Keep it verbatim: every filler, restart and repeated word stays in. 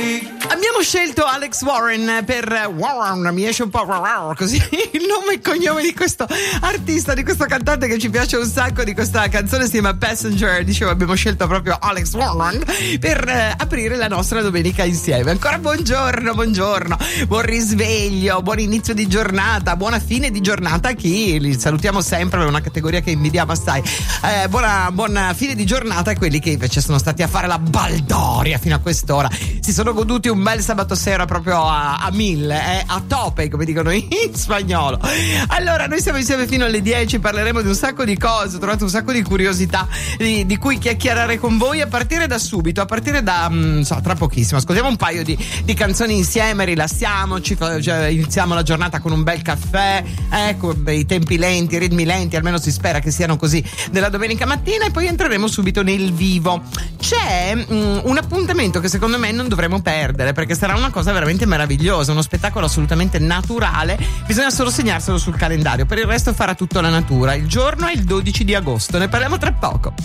Abbiamo scelto Alex Warren per Warren, mi esce un po' così il nome e cognome di questo artista, di questo cantante che ci piace un sacco. Di questa canzone si chiama Passenger. Dicevo, abbiamo scelto proprio Alex Warren per eh, aprire la nostra domenica insieme. Ancora buongiorno, buongiorno, buon risveglio, buon inizio di giornata, buona fine di giornata a chi li salutiamo sempre, è una categoria che invidiamo assai. Eh, buona, buona fine di giornata a quelli che invece sono stati a fare la baldoria fino a quest'ora, si sono goduti un bel sabato sera proprio a, a mille, eh, a tope, come dicono in spagnolo. Allora, noi siamo insieme fino alle dieci, parleremo di un sacco di cose, ho trovato un sacco di curiosità di, di cui chiacchierare con voi a partire da subito, a partire da, mh, so, tra pochissimo. Ascoltiamo un paio di, di canzoni insieme, rilassiamoci, cioè, iniziamo la giornata con un bel caffè, ecco, i tempi lenti, i ritmi lenti, almeno si spera che siano così della domenica mattina, e poi entreremo subito nel vivo. C'è mh, un appuntamento che secondo me non dovremo perdere, perché sarà una cosa veramente meravigliosa, uno spettacolo assolutamente naturale, bisogna solo segnarselo sul calendario, per il resto farà tutto la natura. Il giorno è il dodici di agosto, ne parliamo tra poco.